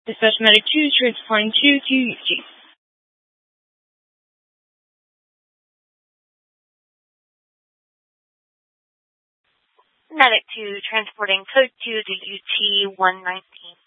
Dispatch Medic 2, transporting 2 to UT. Medic 2, transporting code 2 to UT 119.